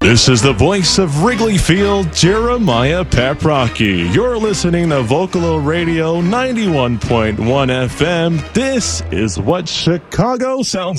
This is the voice of Wrigley Field, Jeremiah Paprocki. You're listening to Vocalo Radio 91.1 FM. This is what Chicago sounds